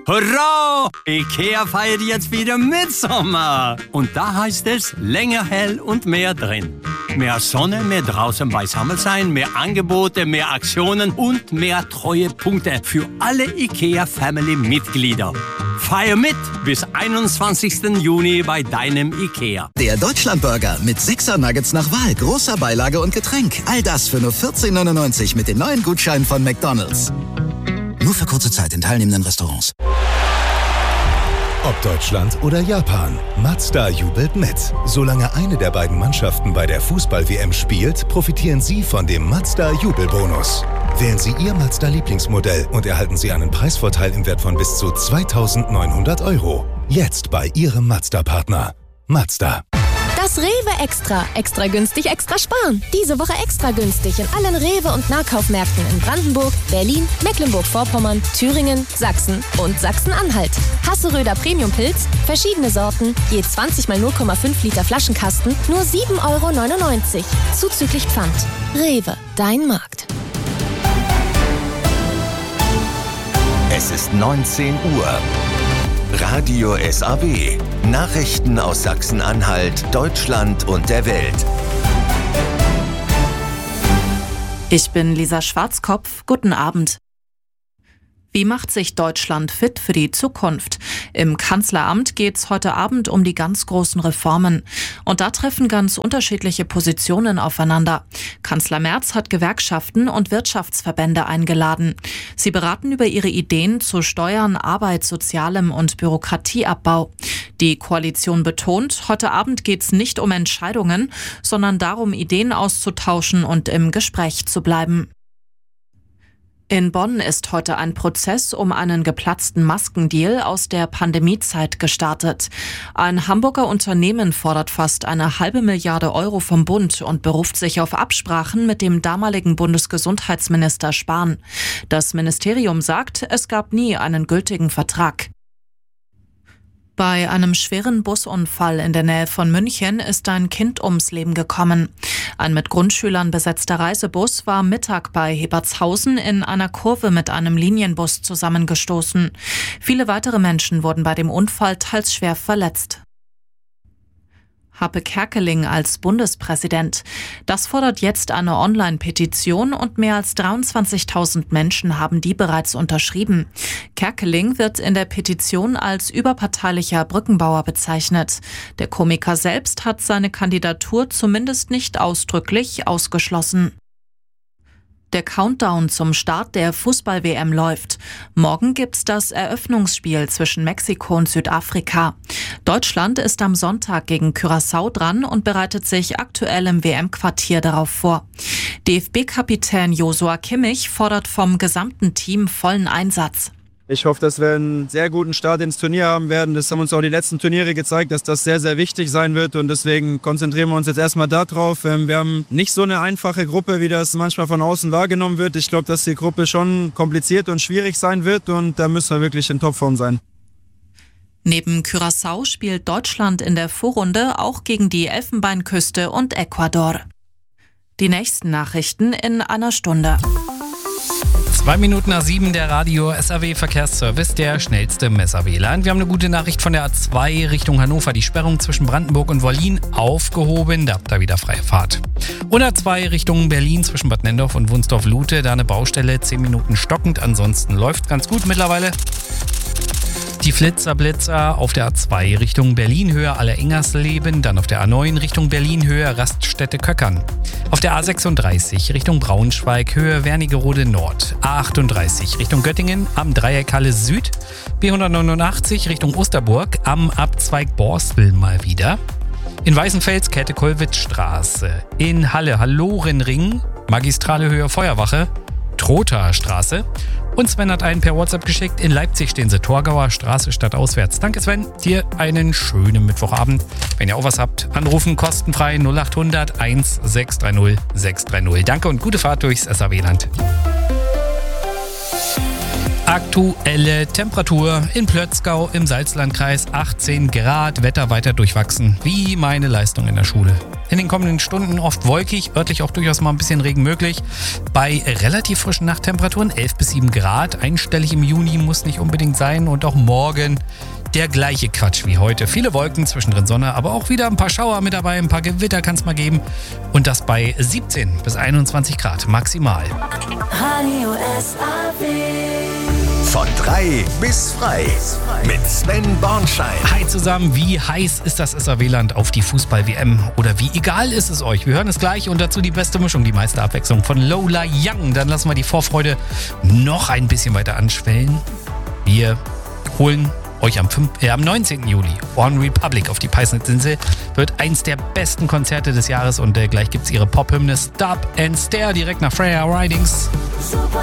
Hurra! IKEA feiert jetzt wieder Mitsommer. Und da heißt es länger hell und mehr drin. Mehr Sonne, mehr draußen beisammen sein, mehr Angebote, mehr Aktionen und mehr Treuepunkte für alle IKEA-Family-Mitglieder. Feier mit bis 21. Juni bei deinem IKEA. Der Deutschlandburger mit 6er Nuggets nach Wahl, großer Beilage und Getränk. All das für nur 14,99 mit den neuen Gutscheinen von McDonald's. Nur für kurze Zeit in teilnehmenden Restaurants. Ob Deutschland oder Japan, Mazda jubelt mit. Solange eine der beiden Mannschaften bei der Fußball-WM spielt, profitieren Sie von dem Mazda-Jubelbonus. Wählen Sie Ihr Mazda-Lieblingsmodell und erhalten Sie einen Preisvorteil im Wert von bis zu 2.900 €. Jetzt bei Ihrem Mazda-Partner. Mazda. Das Rewe Extra. Extra günstig, extra sparen. Diese Woche extra günstig in allen Rewe- und Nahkaufmärkten in Brandenburg, Berlin, Mecklenburg-Vorpommern, Thüringen, Sachsen und Sachsen-Anhalt. Hasseröder Premium-Pilz, verschiedene Sorten, je 20 mal 0,5 Liter Flaschenkasten, nur 7,99 €. Zuzüglich Pfand. Rewe, dein Markt. Es ist 19 Uhr. Radio SAW. Nachrichten aus Sachsen-Anhalt, Deutschland und der Welt. Ich bin Lisa Schwarzkopf. Guten Abend. Wie macht sich Deutschland fit für die Zukunft? Im Kanzleramt geht's heute Abend um die ganz großen Reformen. Und da treffen ganz unterschiedliche Positionen aufeinander. Kanzler Merz hat Gewerkschaften und Wirtschaftsverbände eingeladen. Sie beraten über ihre Ideen zu Steuern, Arbeit, Sozialem und Bürokratieabbau. Die Koalition betont, heute Abend geht's nicht um Entscheidungen, sondern darum, Ideen auszutauschen und im Gespräch zu bleiben. In Bonn ist heute ein Prozess um einen geplatzten Maskendeal aus der Pandemiezeit gestartet. Ein Hamburger Unternehmen fordert fast 1,5 Milliarden € vom Bund und beruft sich auf Absprachen mit dem damaligen Bundesgesundheitsminister Spahn. Das Ministerium sagt, es gab nie einen gültigen Vertrag. Bei einem schweren Busunfall in der Nähe von München ist ein Kind ums Leben gekommen. Ein mit Grundschülern besetzter Reisebus war Mittag bei Hebertshausen in einer Kurve mit einem Linienbus zusammengestoßen. Viele weitere Menschen wurden bei dem Unfall teils schwer verletzt. Harpe Kerkeling als Bundespräsident. Das fordert jetzt eine Online-Petition und mehr als 23.000 Menschen haben die bereits unterschrieben. Kerkeling wird in der Petition als überparteilicher Brückenbauer bezeichnet. Der Komiker selbst hat seine Kandidatur zumindest nicht ausdrücklich ausgeschlossen. Der Countdown zum Start der Fußball-WM läuft. Morgen gibt's das Eröffnungsspiel zwischen Mexiko und Südafrika. Deutschland ist am Sonntag gegen Curaçao dran und bereitet sich aktuell im WM-Quartier darauf vor. DFB-Kapitän Joshua Kimmich fordert vom gesamten Team vollen Einsatz. Ich hoffe, dass wir einen sehr guten Start ins Turnier haben werden. Das haben uns auch die letzten Turniere gezeigt, dass das sehr, sehr wichtig sein wird. Und deswegen konzentrieren wir uns jetzt erstmal darauf. Wir haben nicht so eine einfache Gruppe, wie das manchmal von außen wahrgenommen wird. Ich glaube, dass die Gruppe schon kompliziert und schwierig sein wird. Und da müssen wir wirklich in Topform sein. Neben Curaçao spielt Deutschland in der Vorrunde auch gegen die Elfenbeinküste und Ecuador. Die nächsten Nachrichten in einer Stunde. 7:02 der Radio SAW Verkehrsservice, der schnellste im SAW-Land. Wir haben eine gute Nachricht von der A2 Richtung Hannover. Die Sperrung zwischen Brandenburg und Wollin aufgehoben. Da habt ihr wieder freie Fahrt. Und A2 Richtung Berlin zwischen Bad Nenndorf und Wunsdorf-Lute. Da eine Baustelle, 10 Minuten stockend. Ansonsten läuft ganz gut mittlerweile. Die Flitzer auf der A2 Richtung Berlin-Höhe Aller-Ingersleben, dann auf der A9 Richtung Berlin-Höhe Raststätte Köckern. Auf der A36 Richtung Braunschweig Höhe Wernigerode Nord. A38 Richtung Göttingen am Dreieck Halle Süd. B189 Richtung Osterburg am Abzweig Borstel mal wieder. In Weißenfels Käthe-Kollwitz-Straße. In Halle Hallorenring Magistrale Höhe Feuerwache. Trotha Straße. Und Sven hat einen per WhatsApp geschickt. In Leipzig stehen sie Torgauer Straße stadtauswärts. Danke Sven, dir einen schönen Mittwochabend. Wenn ihr auch was habt, anrufen kostenfrei 0800 1630 630. Danke und gute Fahrt durchs SAW-Land. Aktuelle Temperatur in Plötzgau im Salzlandkreis 18 Grad, Wetter weiter durchwachsen, wie meine Leistung in der Schule. In den kommenden Stunden oft wolkig, örtlich auch durchaus mal ein bisschen Regen möglich. Bei relativ frischen Nachttemperaturen 11 bis 7 Grad, einstellig im Juni muss nicht unbedingt sein und auch morgen der gleiche Quatsch wie heute. Viele Wolken, zwischendrin Sonne, aber auch wieder ein paar Schauer mit dabei, ein paar Gewitter kann es mal geben. Und das bei 17 bis 21 Grad maximal. Radio SAW. Von 3 bis frei mit Sven Bornschein. Hi zusammen, wie heiß ist das SAW-Land auf die Fußball-WM? Oder wie egal ist es euch? Wir hören es gleich und dazu die beste Mischung, die meiste Abwechslung von Lola Young. Dann lassen wir die Vorfreude noch ein bisschen weiter anschwellen. Wir holen euch am 19. Juli One Republic auf die Peisnitzinsel. Wird eins der besten Konzerte des Jahres und gleich gibt's ihre Pop-Hymne Stop and Stare direkt nach Freya Ridings. Super